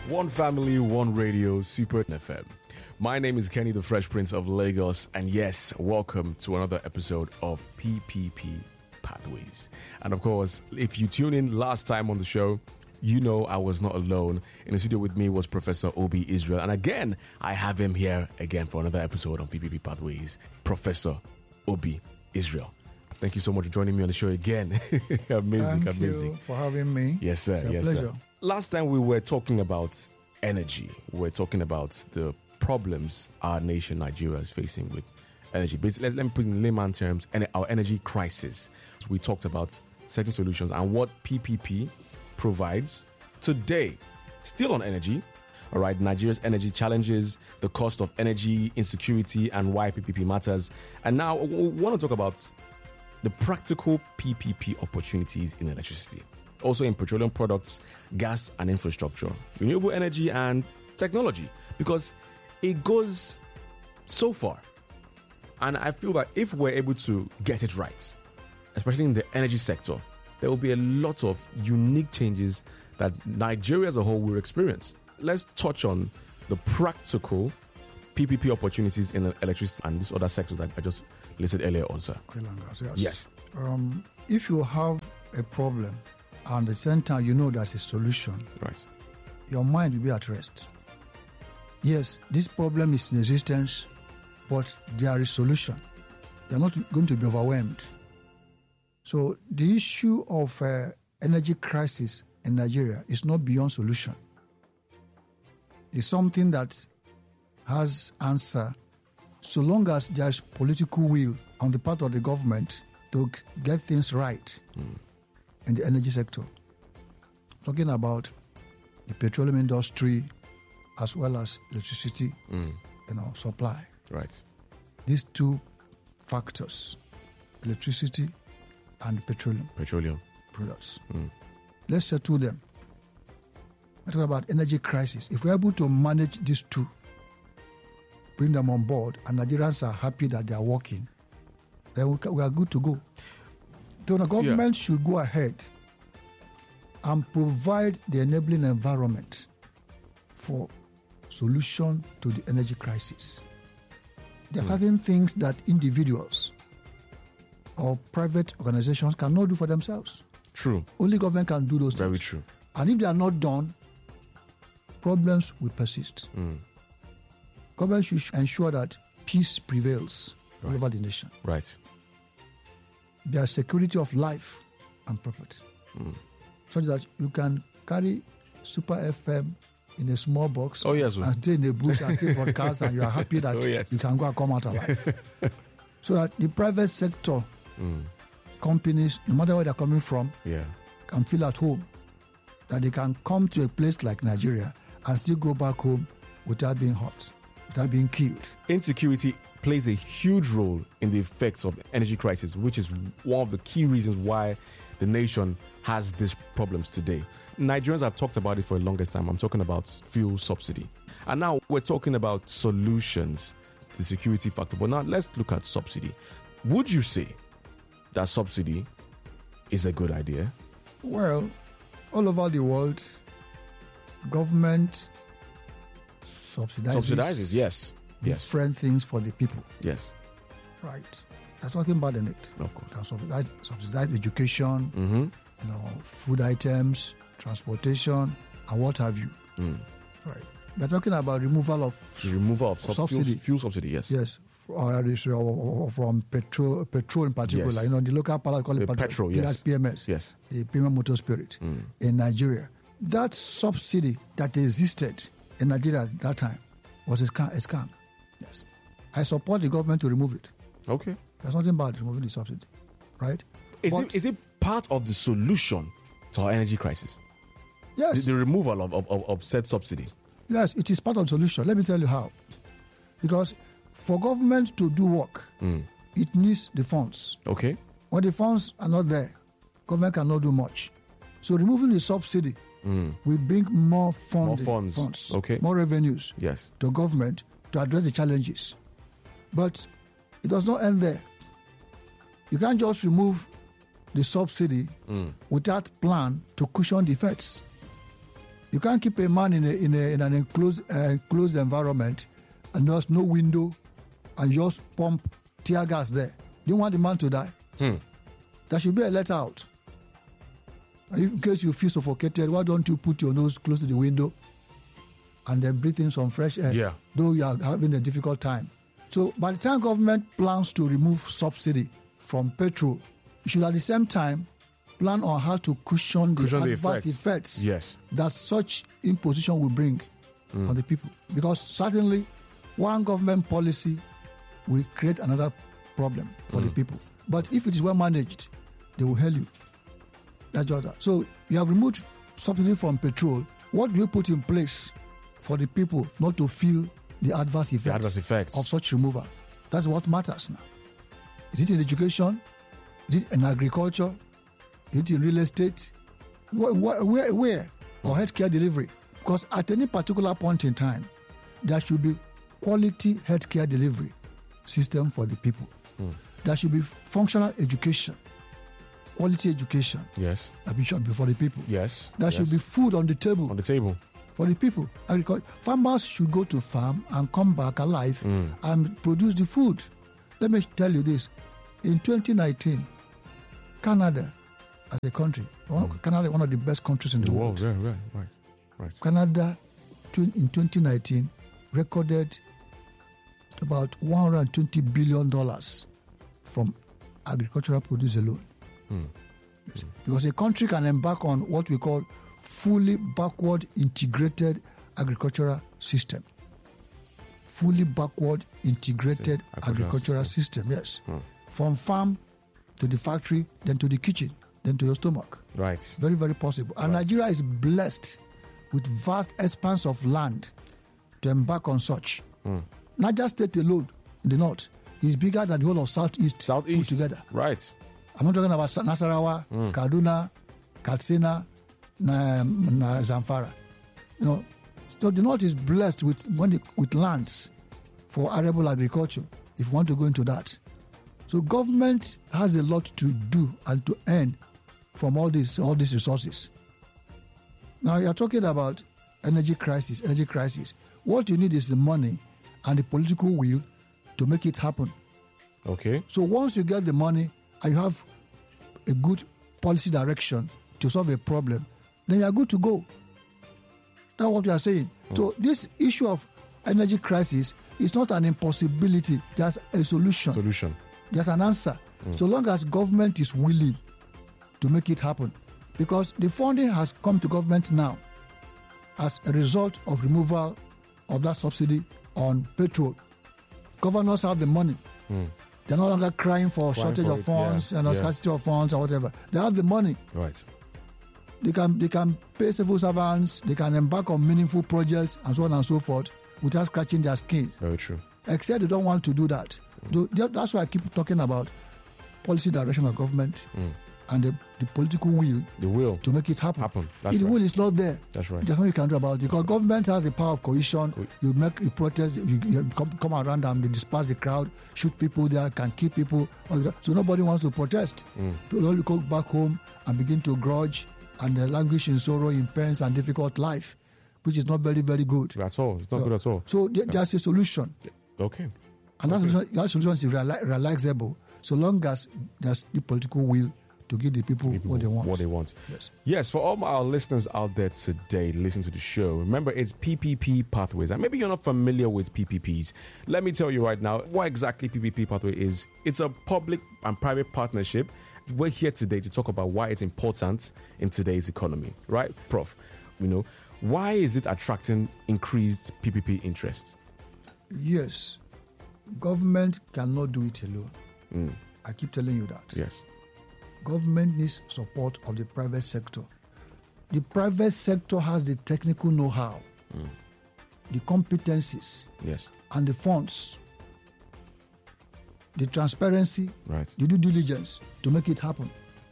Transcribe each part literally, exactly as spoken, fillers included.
One family, one radio, Super F M. My name is Kenny, the Fresh Prince of Lagos, and yes, welcome to another episode of P P P Pathways. And of course, if you tuned in last time on the show, you know I was not alone. In the studio with me was Professor Obi Israel, and again, I have him here again for another episode on P P P Pathways. Professor Obi Israel. Thank you so much for joining me on the show again. amazing, Thank amazing. you for having me. Yes, sir. It's a yes, pleasure. sir. Last time we were talking about energy. We were talking about the problems our nation, Nigeria, is facing with energy. Basically, let, let me put it in layman terms, and our energy crisis. So we talked about certain solutions and what P P P provides. Today, still on energy, all right, Nigeria's energy challenges, the cost of energy, insecurity, and why P P P matters. And now we want to talk about the practical P P P opportunities in electricity, also in petroleum products, gas and infrastructure, renewable energy and technology, because it goes so far. And I feel that if we're able to get it right, especially in the energy sector, there will be a lot of unique changes that Nigeria as a whole will experience. Let's touch on the practical P P P opportunities in electricity and these other sectors that I just listed earlier on, sir. Yes. Yes. Um, if you have a problem and at the same time you know there's a solution, Right. your mind will be at rest. Yes, this problem is in existence, but there is solution. You're not going to be overwhelmed. So the issue of uh, energy crisis in Nigeria is not beyond solution. It's something that has answer so long as there's political will on the part of the government to get things right mm. in the energy sector. Talking about the petroleum industry as well as electricity, mm. you know, supply. Right. These two factors, electricity and petroleum. Petroleum. Products. Mm. Let's settle them. We're talking about energy crisis. If we're able to manage these two, bring them on board, and Nigerians are happy that they are working, then we, we are good to go. So the government yeah. should go ahead and provide the enabling environment for solution to the energy crisis. There are mm. certain things that individuals or private organizations cannot do for themselves. True. Only government can do those Very things. true. And if they are not done, problems will persist. Mm. Government should ensure that peace prevails right. all over the nation. Right. There's security of life and property. Mm. So that you can carry Super F M in a small box oh, yes, and stay in the bush and stay broadcast and you are happy that oh, yes. you can go and come out alive. So that the private sector mm. companies, no matter where they're coming from, yeah. can feel at home. That they can come to a place like Nigeria and still go back home without being hurt, without being killed. Insecurity plays a huge role in the effects of the energy crisis, which is one of the key reasons why the nation has these problems today. Nigerians have talked about it for the longest time. I'm talking about fuel subsidy. And now we're talking about solutions to the security factor. But now let's look at subsidy. Would you say that subsidy is a good idea? Well, all over the world, government subsidizes, subsidizes yes. different yes. things for the people. Yes. Right. There's nothing bad in it. Of course. Can subsidize, subsidize education, mm-hmm. you know, food items, transportation, and what have you. Mm. Right. We're talking about removal of the removal of sub- subsidy. Fuel, fuel subsidy, yes. Yes. Uh, from petrol, petrol in particular, yes. you know, the local part call it petrol, petrol yes. P M S, yes. the premium motor spirit mm. in Nigeria. That subsidy that existed in Nigeria at that time was a scam. A scam. Yes, I support the government to remove it. Okay, there's nothing about removing the subsidy, right? Is but, it is it part of the solution to our energy crisis? Yes, the, the removal of, of, of said subsidy. Yes, it is part of the solution. Let me tell you how. Because for government to do work, mm. it needs the funds. Okay. When the funds are not there, government cannot do much. So removing the subsidy mm. will bring more, funding, more funds, funds okay. more revenues yes. to government to address the challenges. But it does not end there. You can't just remove the subsidy mm. without plan to cushion the effects. You can't keep a man in, a, in, a, in an enclosed, uh, enclosed environment and there's no window and you just pump tear gas there. Do you want the man to die? Hmm. There should be a let out. In case you feel suffocated, why don't you put your nose close to the window and then breathe in some fresh air? Yeah. Though you are having a difficult time. So by the time government plans to remove subsidy from petrol, you should at the same time plan on how to cushion the Cushion the adverse effects. effects Yes. that such imposition will bring Mm. on the people. Because certainly one government policy will create another problem for the Mm. people. But if it is well managed, they will help you. That's just that. So you have removed subsidy from petrol. What do you put in place for the people not to feel the adverse effects, The adverse effects. of such removal? That's what matters now. Is it in education? Is it in agriculture? Is it in real estate? Where, where, where? Or healthcare delivery? Because at any particular point in time, there should be quality healthcare delivery system for the people. Mm. There should be functional education, quality education Yes. that should be for the people. Yes. There yes. should be food on the table on the table. for the people. Agriculture. Farmers should go to farm and come back alive Mm. and produce the food. Let me tell you this. In twenty nineteen, Canada as a country, one, Mm. Canada one of the best countries in the, The world. world. Right. Right. Right. Right. Canada tw- in twenty nineteen recorded about one hundred twenty billion dollars from agricultural produce alone. Mm. Because a country can embark on what we call fully backward integrated agricultural system. Fully backward integrated Agricultural agricultural system, yes. From farm to the factory, then to the kitchen, then to your stomach. Right. Very, very possible. And Right. Nigeria is blessed with vast expanse of land to embark on such. Mm. Niger State alone in the north is bigger than the whole of Southeast, Southeast. put together. Right. I'm not talking about Sa- Nasarawa, Mm. Kaduna, Katsina, na, na Zamfara. You know, so the north is blessed with when it- with lands for arable agriculture. If you want to go into that, so government has a lot to do and to earn from all these all these resources. Now you are talking about energy crisis. Energy crisis. What you need is the money and the political will to make it happen. Okay. So once you get the money and you have a good policy direction to solve a problem, then you are good to go. That's what we are saying. Mm. So this issue of energy crisis is not an impossibility. There's a solution. Solution. There's an answer. Mm. So long as government is willing to make it happen. Because the funding has come to government now as a result of removal of that subsidy on petrol. Governors have the money. Mm. They're no longer crying for Crying shortage for of it, funds yeah. and Yeah. scarcity of funds or whatever. They have the money. Right. They can they can pay civil servants. They can embark on meaningful projects and so on and so forth without scratching their skin. Very true. Except they don't want to do that. Mm. That's why I keep talking about policy direction of government mm. and the, the political will. The will to make it happen. Happen. That's if the right. will is not there, that's right. There's nothing you can do about it because government has the power of cohesion. Co- you make a protest, you, you come, come around and they disperse the crowd, shoot people there, can kill people. So nobody wants to protest. Mm. People only go back home and begin to grudge and uh, languish in sorrow, in pains and difficult life, which is not very, very good. That's all. It's not so, good at all. So th- yeah. there's a solution. Okay. And okay. that, solution, that solution is rela- relaxable so long as there's the political will to give the people, people what they want. What they want. Yes. Yes, for all our listeners out there today listening to the show, remember it's P P P Pathways. And maybe you're not familiar with P P Ps. Let me tell you right now what exactly P P P Pathway is. It's a public and private partnership. We're here today to talk about why it's important in today's economy. Right, Prof? You know, why is it attracting increased P P P interest? Yes. Government cannot do it alone. Mm. I keep telling you that. Yes. Government needs support of the private sector. The private sector has the technical know-how, mm. the competencies, yes, and the funds, the transparency, right, the due diligence to make it happen.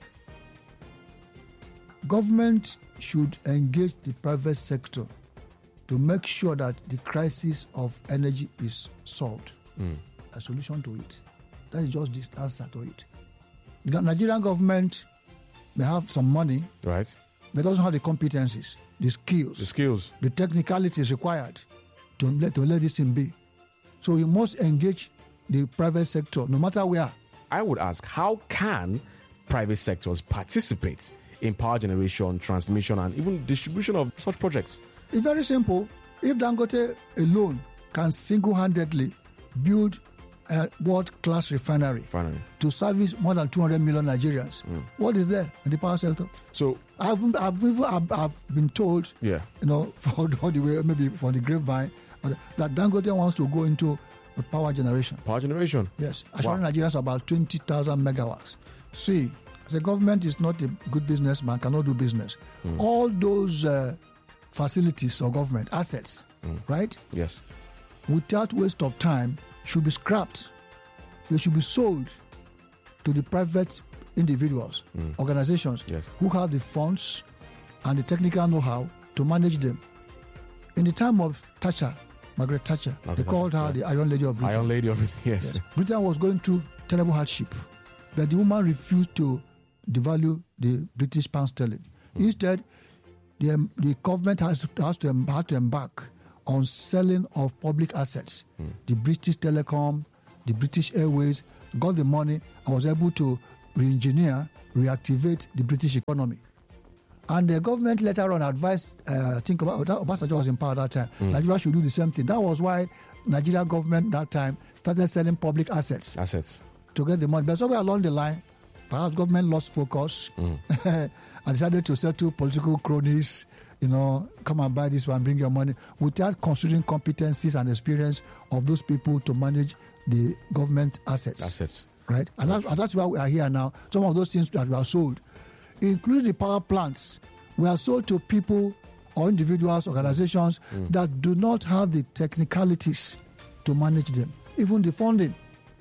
Government should engage the private sector to make sure that the crisis of energy is solved. Mm. A solution to it. That is just the answer to it. The Nigerian government may have some money, right, but doesn't have the competencies. the skills, The skills. the technicalities required to let, to let this thing be. So you must engage the private sector, no matter where. I would ask, how can private sectors participate in power generation, transmission, and even distribution of such projects? It's very simple. If Dangote alone can single-handedly build a world-class refinery Finally. to service more than two hundred million Nigerians, mm. what is there in the power sector? So I've I've, I've, I've been told, yeah, you know, for all the way, maybe for the grapevine, that Dangote wants to go into power generation. Power generation? Yes. Assuring wow. Nigerians about twenty thousand megawatts. See, the government is not a good businessman, cannot do business. Mm. All those uh, facilities or government assets, mm. right? Yes. Without waste of time, should be scrapped. They should be sold to the private individuals, mm. organizations yes. who have the funds and the technical know-how to manage them. In the time of Thatcher, Margaret Thatcher, Margaret they called her yeah. the Iron Lady of Britain. Iron Lady of Britain, yes. yes. Britain was going through terrible hardship, but the woman refused to devalue the British pound sterling. Mm. Instead, the, um, the government has, has to, um, had to embark on selling of public assets. Mm. The British Telecom, the British Airways got the money and was able to re-engineer, reactivate the British economy. And the government later on advised, uh, I think about Obasanjo was in power at that time, mm. Nigeria should do the same thing. That was why Nigeria government that time started selling public assets. Assets. To get the money. But somewhere along the line, perhaps government lost focus mm. and decided to settle political cronies, you know, come and buy this one, bring your money, without considering competencies and experience of those people to manage the government assets. Assets. Right? And that's, and that's why we are here now. Some of those things that were sold, including the power plants, were sold to people or individuals, organizations mm. that do not have the technicalities to manage them, even the funding.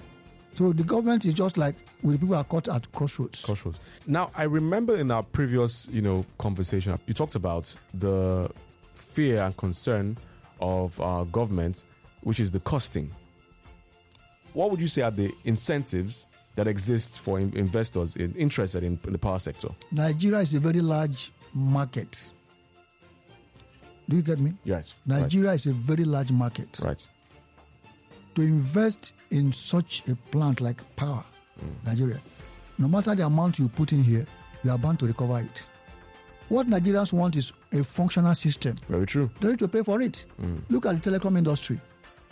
So the government is just like when people are caught at crossroads. Crossroads. Now, I remember in our previous, you know, conversation, you talked about the fear and concern of our government, which is the costing. What would you say are the incentives that exist for in- investors in, interested in, in the power sector? Nigeria is a very large market. Do you get me? Yes. Nigeria right. is a very large market. Right. To invest in such a plant like power, mm. Nigeria, no matter the amount you put in here, you are bound to recover it. What Nigerians want is a functional system. Very true. They need to pay for it. Mm. Look at the telecom industry.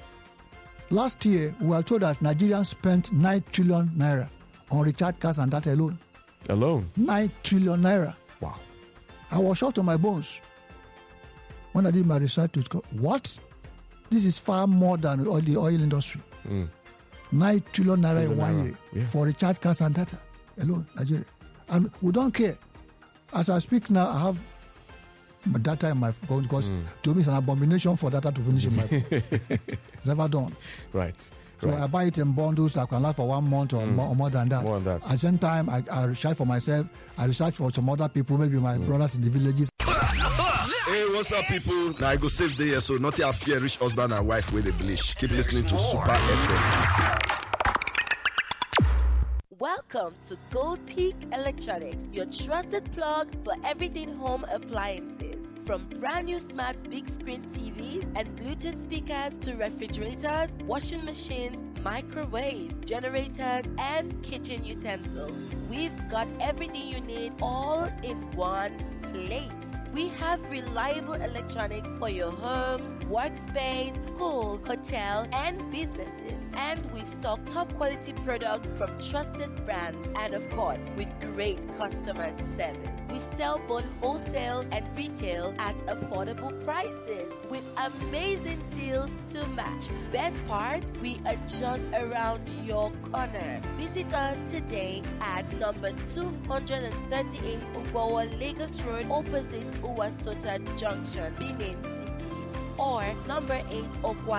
Last year, we were told that Nigerians spent nine trillion naira on recharge cards and data alone. Alone? nine trillion naira. Wow. I was shocked to my bones when I did my research to go, what? This is far more than all the oil industry. Mm. nine trillion naira in one year yeah. for recharge cards and data alone, Nigeria. And we don't care. As I speak now, I have data in my phone because mm. to me it's an abomination for data to finish in my phone. It's never done. Right. So right. I buy it in bundles that can last for one month or, mm. more, or more than that. More than that. At the same time, I, I recharge for myself. I recharge for some other people, maybe my mm. brothers in the villages. Hey, what's up, people? Now I go save the year, so not your fear, rich husband and wife with a bleach. Keep listening to Super F M. Welcome to Gold Peak Electronics, your trusted plug for everything home appliances. From brand new smart big screen T Vs and Bluetooth speakers to refrigerators, washing machines, microwaves, generators, and kitchen utensils. We've got everything you need all in one place. We have reliable electronics for your homes, workspace, school, hotel, and businesses. And we stock top quality products from trusted brands and, of course, with great customer service. We sell both wholesale and retail at affordable prices with amazing deals to match. Best part, we are just around your corner. Visit us today at number two thirty-eight Ubowa Lagos Road opposite Uwasota Junction, Benin City, or number eight Okwa